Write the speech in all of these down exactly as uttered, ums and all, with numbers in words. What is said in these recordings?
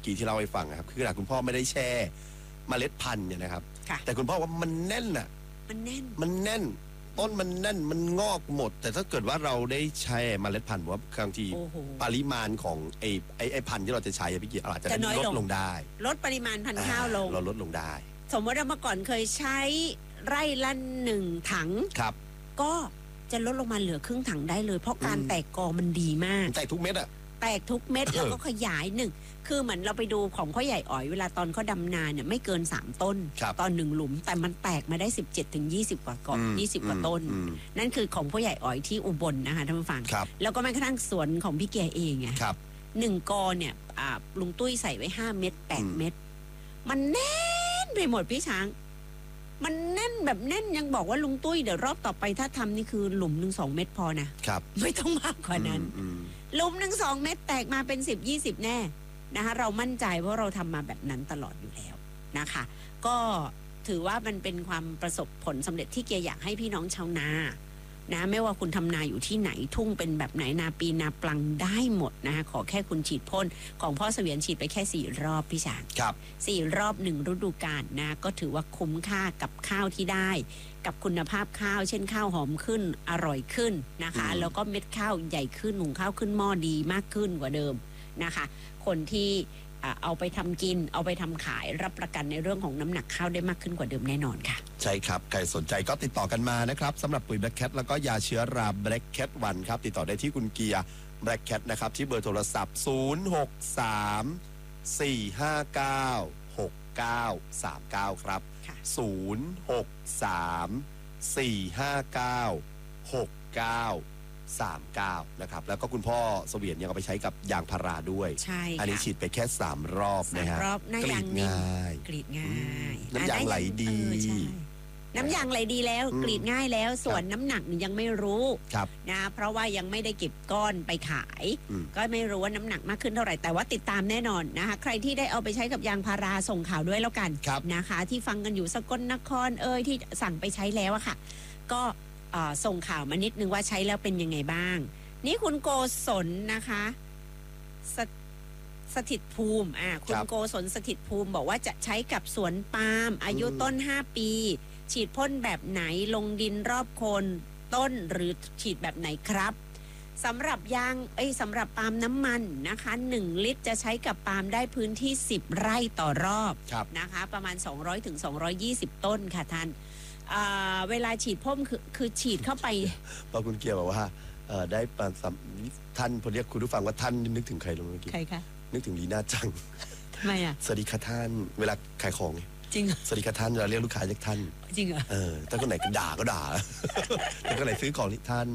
กี้ที่เล่าให้ฟังนะครับคือขนาดคุณพ่อไม่ได้แช่เมล็ดพันธุ์เนี่ยนะครับแต่คุณพ่อว่ามันแน่นอ่ะมันแน่นมันแน่นต้นมันแน่นมันงอกหมดแต่ถ้าเกิดว่าเราได้ใช้เมล็ดพันธุ์ว่าบางทีปริมาณของไอ้ไอ้ไอ้พันธุ์ที่เราจะใช้พี่เกียร์อาจจะลดลงได้ลดปริมาณพันธุ์ข้าวลงเราลดลงได้สมมติว่าเมื่อก่อนเคยใช้ไร่ละหนึ่งถังครับก็จะลดลงมาเหลือครึ่งถังได้เลยเพราะการแตกกอมันดีมากแตกทุกเม็ดอะแตกทุกเม็ดแล้วก็ขยายหนึ่งคือเหมือนเราไปดูของพ่อใหญ่อ๋อยเวลาตอนเขาดำนาเนี่ยไม่เกินสามต้นตอนหนึ่งหลุมแต่มันแตกมาได้สิบเจ็ดถึงยี่สิบกว่ากอยี่สิบกว่าต้นนั่นคือของพ่อใหญ่อ๋อยที่อุบลนะคะท่านผู้ฟังแล้วก็แม้กระทั่งสวนของพี่แกเองไงหนึ่งกอเนี่ยลุงตุ้ยใส่ไว้ห้าเม็ดแปดเม็ดมันแน่นไปหมดพี่ช้างมันแน่นแบบแน่นยังบอกว่าลุงตุ้ยเดี๋ยวรอบต่อไปถ้าทำนี่คือหลุมหนึ่งสองเม็ดพอนะครับไม่ต้องมากกว่านั้นหลุมหนึ่งสองเม็ดแตกมาเป็นสิบยี่สิบแน่นะคะเรามั่นใจเพราะเราทำมาแบบนั้นตลอดอยู่แล้วนะคะก็ถือว่ามันเป็นความประสบผลสำเร็จที่เกียร์อยากให้พี่น้องชาวนานะไม่ว่าคุณทำนาอยู่ที่ไหนทุ่งเป็นแบบไหนนาปีนาปลังได้หมดนะคะขอแค่คุณฉีดพ่นของพ่อเสวียนฉีดไปแค่สี่รอบพี่ช้างครับสี่รอบหนึ่งฤดูกาลนะก็ถือว่าคุ้มค่ากับข้าวที่ได้กับคุณภาพข้าวเช่นข้าวหอมขึ้นอร่อยขึ้นนะคะแล้วก็เม็ดข้าวใหญ่ขึ้นหุงข้าวขึ้นหม้อดีมากขึ้นกว่าเดิมนะคะคนที่เอาไปทำกินเอาไปทำขายรับประกันในเรื่องของน้ำหนักข้าวได้มากขึ้นกว่าเดิมแน่นอนค่ะใช่ครับใครสนใจก็ติดต่อกันมานะครับสำหรับปุ๋ย Black Cat แล้วก็ยาเชื้อรา Black Cat วันครับติดต่อได้ที่คุณเกียร์ Black Cat นะครับที่เบอร์โทรศัพท์ศูนย์ หก สาม สี่ ห้า เก้า หก เก้า สาม เก้าครับศูนย์ หก สาม สี่ ห้า เก้า หก เก้า สาม เก้านะครับแล้วก็คุณพ่อเสวียนยังเอาไปใช้กับยางพาราด้วยใช่อันนี้ฉีดไปแค่สามรอบนะฮะกรีดง่ายกรีดง่ายน้ำยางไหลดีน้ำยางไหลดีแล้วกรีดง่ายแล้วส่วนน้ำหนักยังไม่รู้นะเพราะว่ายังไม่ได้เก็บก้อนไปขายก็ไม่รู้ว่าน้ำหนักมากขึ้นเท่าไหร่แต่ว่าติดตามแน่นอนนะคะใครที่ได้เอาไปใช้กับยางพาราส่งข่าวด้วยแล้วกันนะคะที่ฟังกันอยู่สกลนครเอ่ยที่สั่งไปใช้แล้วอะค่ะก็ส่งข่าวมานิดนึงว่าใช้แล้วเป็นยังไงบ้างนี่คุณโกศลนะคะส, สถิตภูมิอ่าคุณโกศลสถิตภูมิบอกว่าจะใช้กับสวนปาล์มอายุต้นห้าปีฉีดพ่นแบบไหนลงดินรอบโคนต้นหรือฉีดแบบไหนครับสำหรับยางเอ้ยสำหรับปาล์มน้ำมันนะคะหนึ่งลิตรจะใช้กับปาล์มได้พื้นที่สิบไร่ต่อรอบนะคะประมาณสองร้อยถึงสองร้อยยี่สิบต้นค่ะท่านเวลาฉีดพ่นคือคือฉีดเข้าไปพอคุณเกียร์บอกว่าได้ท่านพอเรียกคุณผู้ฟังว่าท่านนึกถึงใครลงเมื่อกี้ใครคะนึกถึงลีน่าจังทำไมอ่ะสวัสดีค่ะท่านเวลาขายของจริงสวัสดีค่ะท่านเราเรียกลูกค้าเรียกท่านจริงเหรอเออถ้าคนไหนก็ด่าก็ด่าถ้าคนไหนซื้อของที่ท่าน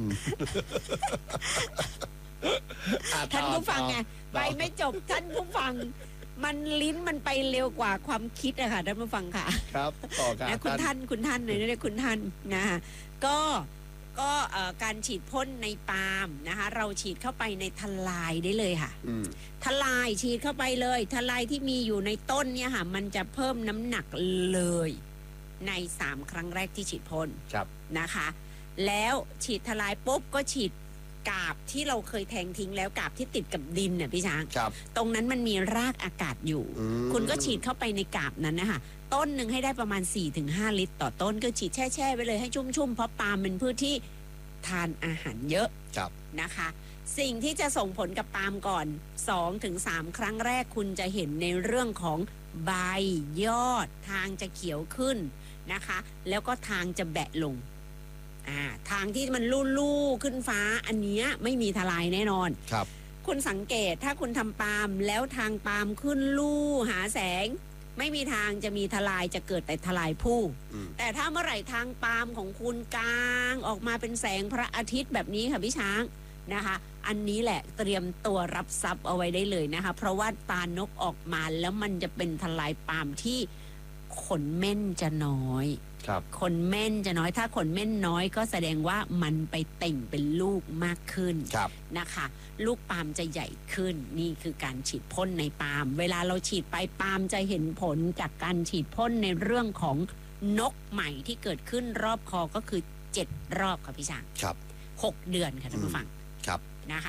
ท่านผู้ฟังไงไปไม่จบท่านผู้ฟังมันลิ้นมันไปเร็วกว่าความคิดอะค่ะท่านผู้ฟังค่ะครับต่อกันนะคุณท่านคุณท่านเลยนะคุณท่านนะคะก็ก็การฉีดพ่นในปาล์มนะคะเราฉีดเข้าไปในทลายได้เลยค่ะทลายฉีดเข้าไปเลยทลายที่มีอยู่ในต้นเนี่ยค่ะมันจะเพิ่มน้ำหนักเลยในสามครั้งแรกที่ฉีดพ่นนะคะแล้วฉีดทลายปุ๊บก็ฉีดกาบที่เราเคยแทงทิ้งแล้วกาบที่ติดกับดินเนี่ยพี่ช้างตรงนั้นมันมีรากอากาศอยู่คุณก็ฉีดเข้าไปในกาบนั้นนะคะต้นหนึ่งให้ได้ประมาณ สี่ถึงห้า ลิตรต่อต้นก็ฉีดแช่ๆไว้เลยให้ชุ่มๆเพราะปาล์มเป็นพืชที่ทานอาหารเยอะนะคะสิ่งที่จะส่งผลกับปาล์มก่อน สองถึงสาม ครั้งแรกคุณจะเห็นในเรื่องของใบยอดทางจะเขียวขึ้นนะคะแล้วก็ทางจะแบะลงอ่าทางที่มันลู่ๆขึ้นฟ้าอันนี้ไม่มีทลายแน่นอนครับคุณสังเกตถ้าคุณทำปาล์มแล้วทางปาล์มขึ้นลู่หาแสงไม่มีทางจะมีทลายจะเกิดแต่ทลายผู้แต่ถ้าเมื่อไหร่ทางปาล์มของคุณกลางออกมาเป็นแสงพระอาทิตย์แบบนี้ค่ะพี่ช้างนะคะอันนี้แหละเตรียมตัวรับทรัพย์เอาไว้ได้เลยนะคะเพราะว่าตานกออกมาแล้วมันจะเป็นทลายปาล์มที่ขนเม่นจะน้อยขนเม่นจะน้อยถ้าขนเม่นน้อยก็แสดงว่ามันไปเต่งเป็นลูกมากขึ้นนะคะลูกปาล์มจะใหญ่ขึ้นนี่คือการฉีดพ่นในปาล์มเวลาเราฉีดไปปาล์มจะเห็นผลจากการฉีดพ่นในเรื่องของนกใหม่ที่เกิดขึ้นรอบคอก็คือเจ็ดรอบค่ะพี่ช้างครับหกเดือนค่ะท่านผู้ฟังครับนะคะห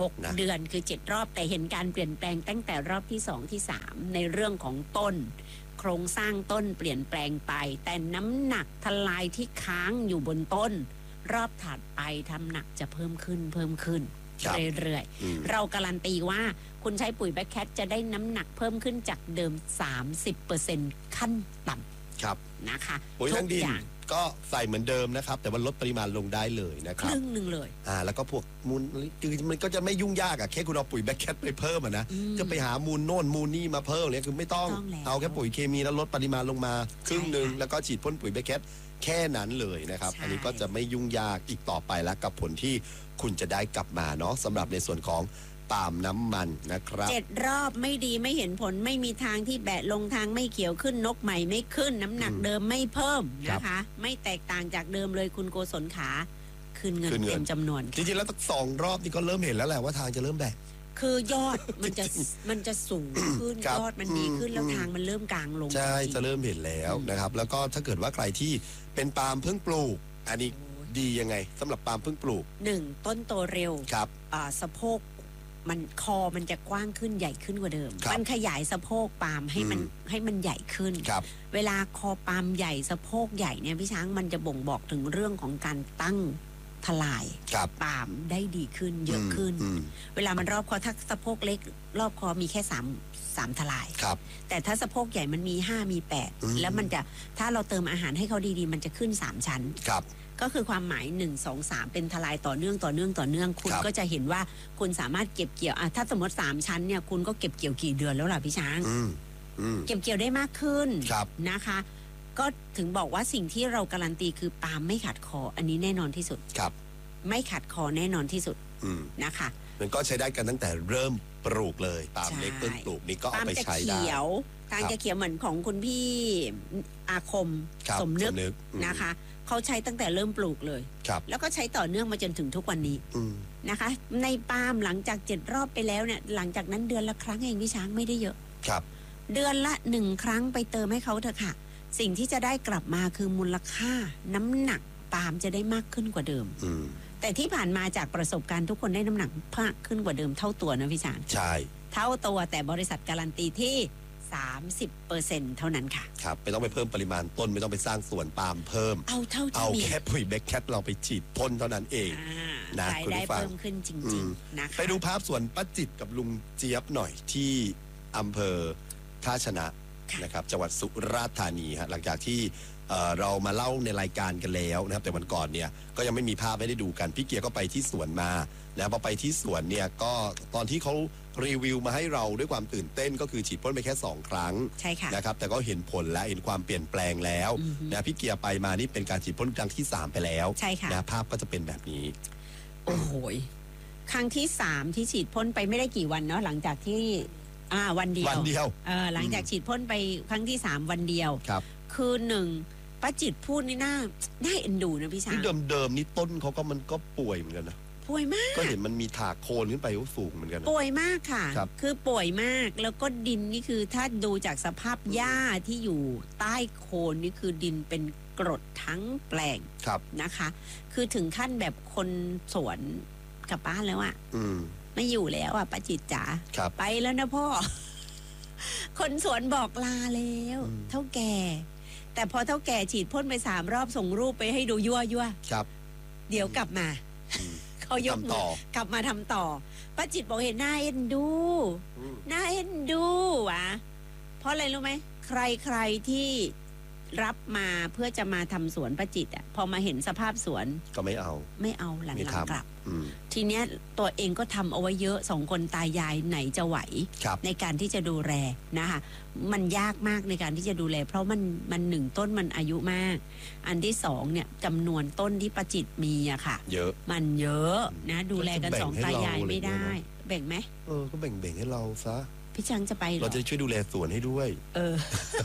หกนะเดือนคือเจ็ดรอบแต่เห็นการเปลี่ยนแปลงตั้งแต่รอบที่สองที่สามในเรื่องของต้นโครงสร้างต้นเปลี่ยนแปลงไปแต่น้ำหนักทลายที่ค้างอยู่บนต้นรอบถัดไปทำหนักจะเพิ่มขึ้นเพิ่มขึ้นครับเรื่อยอืมๆเราการันตีว่าคุณใช้ปุ๋ยแบ็คแคทจะได้น้ำหนักเพิ่มขึ้นจากเดิม สามสิบเปอร์เซ็นต์ ขั้นต่ครับำนะคะปุ๋ยทุทางดินอย่างก็ใส่เหมือนเดิมนะครับ แต่ว่าลดปริมาณลงได้เลยนะคครับ รึ่งหนึ่งเลยอ่าแล้วก็พวกมูลคือมันก็จะไม่ยุ่งยากอะแค่คุณเอาปุ๋ยแบ็คแคทไปเพิ่มอะนะอืมจะไปหามูลโน่นมูลนี่มาเพิ่มเนี่ยคือไม่ต้องต้องแล้วเอาแค่ปุ๋ยเคมีแล้วลดปริมาณลงมาครึ่งหนึ่งใช่ค่ะแล้วก็ฉีดพ่นปุ๋ยแบ็คแคทแค่นั้นเลยนะครับใช่อันนี้ก็จะไม่ยุ่งยากอีกต่อไปแล้วกับผลที่คุณจะได้กลับมาเนาะสำหรับในส่วนของปาล์มน้ำมันนะครับเจ็ดรอบไม่ดีไม่เห็นผลไม่มีทางที่แบะลงทางไม่เขียวขึ้นนกใหม่ไม่ขึ้น น้ำหนักอืมเดิมไม่เพิ่มครับนะคะ ไม่แตกต่างจากเดิมเลยคุณโกศลขาคืนเงินคืนเงินเต็มจำนวนจริงๆแล้วสักสองรอบนี่ก็เริ่มเห็นแล้วแหละว่าทางจะเริ่มแบกคือยอดมันจะมันจะสูงขึ้นครับยอดมันดีขึ้นอืมแล้วทางมันเริ่มกลางลงใช่จริงๆจะเริ่มเห็นแล้วอืมนะครับ แล้วก็ถ้าเกิดว่าใครที่เป็นปาล์มเพิ่งปลูก อันนี้โอ้ยดียังไงสำหรับปาล์มเพิ่งปลูกหนึ่งต้นโตเร็วครับอ่าสะโพกมันคอมันจะกว้างขึ้นใหญ่ขึ้นกว่าเดิมครับมันขยายสะโพกปาล์มให้มันอืมให้มันใหญ่ขึ้นครับเวลาคอปาล์มใหญ่สะโพกใหญ่เนี่ยพี่ช้างมันจะบ่งบอกถึงเรื่องของการตั้งทลายครับปาล์มได้ดีขึ้นเยอะขึ้นอืมเวลามันรอบคอถ้าสะโพกเล็ก รอบคอมีแค่สามสามทลายครับแต่ถ้าสะโพกใหญ่มันมีห้ามีแปดอืมแล้วมันจะถ้าเราเติมอาหารให้เขาดีๆ มันจะขึ้นสามชั้นครับก็คือความหมายหนึ่งสองสามเป็นทลายต่อเนื่องต่อเนื่องต่อเนื่องคุณครับก็จะเห็นว่าคุณสามารถเก็บเกี่ยวอ่ะถ้าสมมติสามชั้นเนี่ยคุณก็เก็บเกี่ยวกี่เดือนแล้วล่ะพี่ช้างอืมอืมเก็บเกี่ยวได้มากขึ้นครับนะคะ ก็ถึงบอกว่าสิ่งที่เราการันตีคือปาล์มไม่ขัดคอ อันนี้แน่นอนที่สุดครับไม่ขัดคอแน่นอนที่สุดอืมนะคะมันก็ใช้ได้กันตั้งแต่เริ่มปลูกเลยปาล์มใช่เล็กต้นปลูกนี่ก็ปาเอาล์มไปจะใช้ได้เขียวทางครับจะเขียวเหมือนของคุณพี่อาคมครับสมนึกอืมนะคะเขาใช้ตั้งแต่เริ่มปลูกเลยครับแล้วก็ใช้ต่อเนื่องมาจนถึงทุกวันนี้อืมนะคะ ในปาล์มหลังจากเจ็ดรอบไปแล้วเนี่ยหลังจากนั้นเดือนละครั้งเองพี่ช้างไม่ได้เยอะครับเดือนละหนึ่งครั้งไปเติมให้เขาเถอะค่ะ สิ่งที่จะได้กลับมาคือมูลค่า น้ำหนักปาล์มจะได้มากขึ้นกว่าเดิมอืมแต่ที่ผ่านมาจากประสบการณ์ทุกคนได้น้ำหนักมากขึ้นกว่าเดิมเท่าตัวนะพี่ช้างใช่เท่าตัวแต่บริษัทการันตีที่ สามสิบเปอร์เซ็นต์ เท่านั้นค่ะครับไม่ต้องไปเพิ่มปริมาณต้นไม่ต้องไปสร้างสวนปาล์มเพิ่มเอาเท่าที่เอามีแค่ปุ๋ยแบ็คแคทเราไปฉีดพ่นเท่านั้นเองอ่านะรายคุณได้ผู้ฟังเพิ่มขึ้นจอืริงมๆนะคะไปดูภาพสวนป้าจิตกับลุงเจี๊ยบหน่อยที่อำเภอท่าชนะค่ะนะครับจังหวัดสุราษฎร์ธานีฮะหลังจากที่เอ่อเรามาเล่าในรายการกันแล้วนะครับแต่วันก่อนเนี่ยก็ยังไม่มีภาพให้ได้ดูกันพี่เกียร์ก็ไปที่สวนมาแล้วพอไปที่สวนเนี่ยก็ตอนที่เขารีวิวมาให้เราด้วยความตื่นเต้นก็คือฉีดพ่นไปแค่สองครั้งใช่ค่ะนะครับแต่ก็เห็นผลและเห็นความเปลี่ยนแปลงแล้วอือฮึนะพี่เกียร์ไปมานี่เป็นการฉีดพ่นครั้งที่สามไปแล้วใช่ค่ะนะภาพก็จะเป็นแบบนี้โอ้โหยครั้งที่สามที่ฉีดพ่นไปไม่ได้กี่วันเนาะหลังจากที่อ่าวันเดียววันเดียวเออหลังจากฉีดพ่นไปครั้งที่สามวันเดียวครับคือหนึ่งป้าจิตพูดนี่น่าน่าเอ็นดูนะพี่ช้านี่งเดิมๆนี่ต้นเขาก็มันก็ป่วยเหมือนกันนะป่วยมากก็เห็นมันมีถากโคนขึ้นไปก็สูงเหมือนกันนะป่วยมากค่ะครับคือป่วยมากแล้วก็ดินนี่คือถ้าดูจากสภาพหญ้าที่อยู่ใต้โคนนี่คือดินเป็นกรดทั้งแปลงครับนะคะ คือถึงขั้นแบบคนสวนกลับบ้านแล้วอะอืมไม่อยู่แล้วอะป้าจิตจ๋าครับไปแล้วนะพ่อ คนสวนบอกลาแล้วอืมเท่าแก่ แต่พอเท่าแก่ฉีดพ่นไปสามรอบส่งรูปไปให้ดูยั่วยั่วครับเดี๋ยวกลับมาอืมเขายกทำมืต่ออกลับมาทำต่อป้าจิตบอกเห็นหน้าเอ็นดูอืมน่าเอ็นดูวะเพราะอะไรรู้ไหมใครใครที่รับมาเพื่อจะมาทำสวนประจิตอ่ะพอมาเห็นสภาพสวนก็ไม่เอาไม่เอาหลังไม่ๆทำกลับอืมทีเนี้ยตัวเองก็ทำเอาไว้เยอะสองคนตายายไหนจะไหวครับในการที่จะดูแลนะคะมันยากมากในการที่จะดูแล เพราะมันมันหนึ่งต้นมันอายุมาก อันที่สองเนี่ยจำนวนต้นที่ประจิตมีอะค่ะเยอะมันเยอะนะ ดูแลกันก็จะสองแบ่งให้ตายายเราไม่ได้อะไรอย่างเงี้ยเนอะแบ่งไหมเออก็แบ่งๆให้เราซะพี่ช้างจะไปเหรเราอจะช่วยดูแลสวนให้ด้วยเออ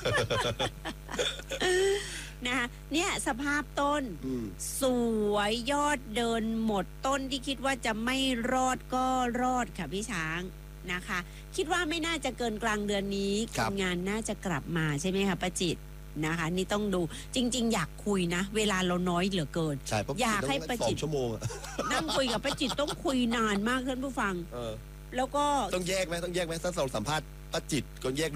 นะคะเนี่ยสภาพต้นอืมสวยยอดเดินหมดต้นที่คิดว่าจะไม่รอดก็รอดค่ะพี่ช้างนะคะ คิดว่าไม่น่าจะเกินกลางเดือนนี้ครับนงานน่าจะกลับมาใช่ไหมคะป้าจิตนะคะ นี่ต้องดูจริงๆอยากคุยนะเวลาเราน้อยเหลือเกินใช่เพราะอยากให้ต้องประสอจิตงชั่วโมงอะนั่งคุยกับป้าจิตต้องคุยนานมากท่านผู้ฟังเออแล้วก็ต้องแยกไหมต้องแยกไหมถ้าเราสัมภาษณ์ป้าจิตก็แยก